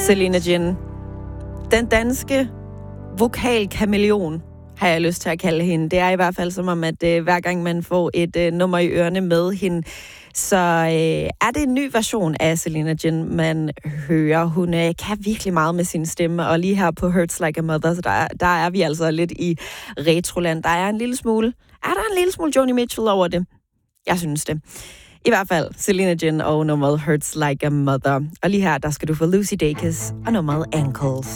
Selena Gin. Den danske vokalkameleon, har jeg lyst til at kalde hende. Det er i hvert fald som om, at hver gang man får et nummer i ørerne med hende, så er det en ny version af Selena Gin, man hører. Hun kan virkelig meget med sin stemme, og lige her på Hurts Like a Mother, så der er vi altså lidt i retroland. Der er en lille smule Joni Mitchell over det. Jeg synes det. I hvert fald Selena Gin og nummeret Hurts Like a Mother. Og lige her, der skal du få Lucy Dacus og nummeret Ankles.